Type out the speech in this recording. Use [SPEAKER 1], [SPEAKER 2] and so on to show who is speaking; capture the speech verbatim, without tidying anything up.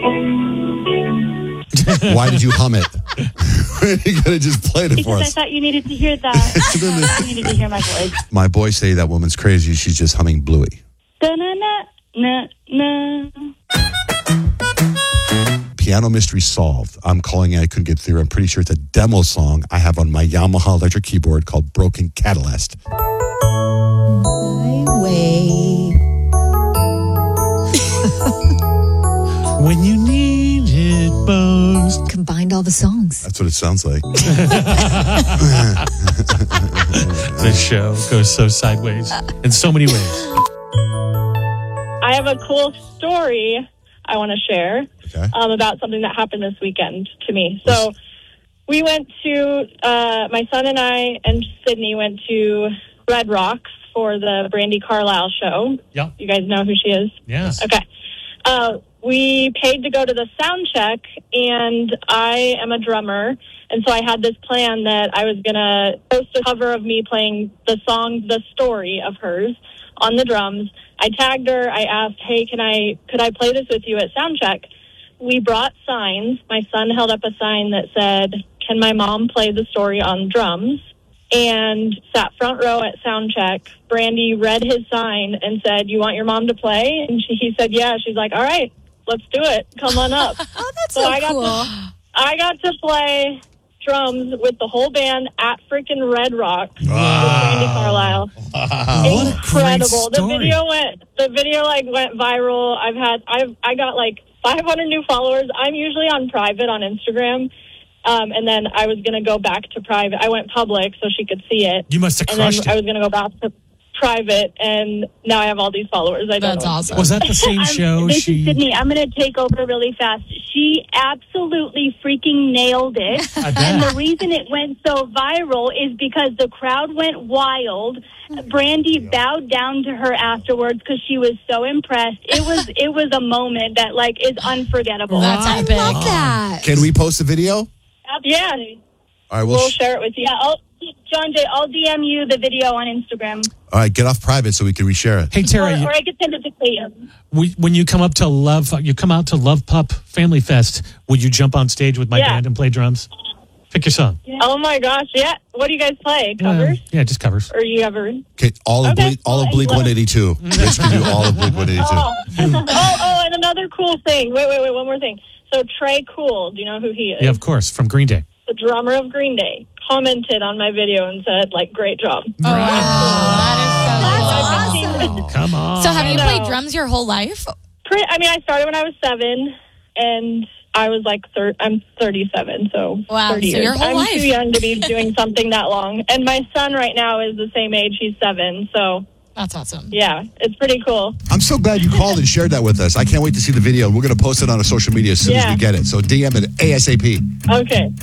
[SPEAKER 1] Why did you hum it? You could have just played it for
[SPEAKER 2] Because I
[SPEAKER 1] us.
[SPEAKER 2] thought you needed to hear that. You needed to hear my voice.
[SPEAKER 1] My boys say that woman's crazy. She's just humming Bluey.
[SPEAKER 2] Da-na-na-na-na.
[SPEAKER 1] Piano mystery solved. I'm calling it. I couldn't get through. I'm pretty sure it's a demo song I have on my Yamaha electric keyboard called Broken Catalyst.
[SPEAKER 3] My way.
[SPEAKER 4] When you need it most.
[SPEAKER 3] Combined all the songs.
[SPEAKER 1] That's what it sounds like.
[SPEAKER 4] This show goes so sideways in so many ways.
[SPEAKER 2] I have a cool story I want to share
[SPEAKER 1] Okay.
[SPEAKER 2] um, about something that happened this weekend to me. So we went to, uh, my son and I and Sydney went to Red Rocks for the Brandi Carlile show.
[SPEAKER 4] Yeah.
[SPEAKER 2] You guys know who she is?
[SPEAKER 4] Yes.
[SPEAKER 2] Okay. Uh, we paid to go to the sound check, and I am a drummer, and so I had this plan that I was going to post a cover of me playing the song The Story of hers on the drums. I tagged her. I asked, hey, can I, could I play this with you at sound check? We brought signs. My son held up a sign that said, can my mom play the story on drums? And sat front row at sound check. Brandi read his sign and said, you want your mom to play? And she, he said, yeah. She's like, all right, let's do it. Come on up.
[SPEAKER 3] Oh, that's
[SPEAKER 2] so
[SPEAKER 3] so
[SPEAKER 2] I got
[SPEAKER 3] cool.
[SPEAKER 2] To, I got to play drums with the whole band at freaking Red Rock with Brandi Carlile.
[SPEAKER 4] What a
[SPEAKER 2] Incredible.
[SPEAKER 4] great
[SPEAKER 2] The
[SPEAKER 4] story.
[SPEAKER 2] video went the video like went viral. I've had I've I got like five hundred new followers. I'm usually on private on Instagram. Um, and then I was going to go back to private. I went public so she could see it.
[SPEAKER 4] You must have
[SPEAKER 2] And then
[SPEAKER 4] crushed
[SPEAKER 2] I
[SPEAKER 4] it.
[SPEAKER 2] was going to go back to private, and now I have all these followers. I don't
[SPEAKER 3] That's
[SPEAKER 2] know.
[SPEAKER 3] awesome.
[SPEAKER 4] Was that the same
[SPEAKER 2] I'm-
[SPEAKER 4] show?
[SPEAKER 2] This
[SPEAKER 4] she
[SPEAKER 2] is Sydney. I'm going to take over really fast. She absolutely freaking nailed it.
[SPEAKER 4] I bet.
[SPEAKER 2] And the reason it went so viral is because the crowd went wild. Brandi bowed down to her afterwards because she was so impressed. It was it was a moment that like is unforgettable.
[SPEAKER 3] That's
[SPEAKER 4] Right.
[SPEAKER 3] epic. I love that.
[SPEAKER 1] Can we post the video?
[SPEAKER 2] Yeah,
[SPEAKER 1] All right, we'll
[SPEAKER 2] we'll
[SPEAKER 1] sh-
[SPEAKER 2] share it with you. Yeah, I'll, John Jay, I'll D M you the video on Instagram,
[SPEAKER 1] all right, get off private so we can reshare it.
[SPEAKER 4] Hey
[SPEAKER 2] or,
[SPEAKER 4] Tara, you,
[SPEAKER 2] or I could send it to Clayton.
[SPEAKER 4] we, when you come up to Love, you come out to Love Pup Family Fest. Would you jump on stage with my
[SPEAKER 2] Yeah.
[SPEAKER 4] band and play drums? Pick your song.
[SPEAKER 2] Oh my gosh, yeah. What do you guys play? Covers?
[SPEAKER 4] Uh, yeah, just covers.
[SPEAKER 2] Or you ever?
[SPEAKER 1] Okay, all of
[SPEAKER 2] Okay.
[SPEAKER 1] Bleak, all of Bleak one eighty-two. Let's do all of Bleak one eighty-two.
[SPEAKER 2] Oh. oh, oh, and another cool thing. Wait, wait, wait, one more thing. So Trey Cool, do you know who he is?
[SPEAKER 4] Yeah, of course, from Green Day.
[SPEAKER 2] The drummer of Green Day commented on my video and said, like, great job.
[SPEAKER 3] Oh, that is so cool.
[SPEAKER 2] That's awesome.
[SPEAKER 4] Come on.
[SPEAKER 5] So have you
[SPEAKER 2] I
[SPEAKER 5] played
[SPEAKER 2] know.
[SPEAKER 5] drums your whole life?
[SPEAKER 2] Pre- I mean, I started when I was seven, and I was like, thir- I'm thirty-seven, so
[SPEAKER 5] Wow,
[SPEAKER 2] thirty
[SPEAKER 5] so
[SPEAKER 2] years.
[SPEAKER 5] your whole
[SPEAKER 2] I'm
[SPEAKER 5] life.
[SPEAKER 2] too young to be doing something that long. And my son right now is the same age. He's seven, so
[SPEAKER 5] That's awesome.
[SPEAKER 2] yeah, it's pretty cool.
[SPEAKER 1] I'm so glad you called and shared that with us. I can't wait to see the video. We're going to post it on our social media as soon as
[SPEAKER 2] Yeah.
[SPEAKER 1] we get it. So D M it ASAP.
[SPEAKER 2] Okay.